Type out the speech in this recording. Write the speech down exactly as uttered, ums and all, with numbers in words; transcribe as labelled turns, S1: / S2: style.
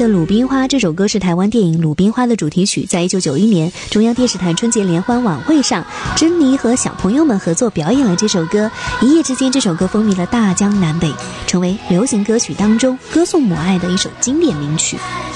S1: 的《鲁冰花》这首歌是台湾电影《鲁冰花》的主题曲，在一九九一年中央电视台春节联欢晚会上，珍妮和小朋友们合作表演了这首歌，一夜之间这首歌风靡了大江南北，成为流行歌曲当中歌颂母爱的一首经典名曲。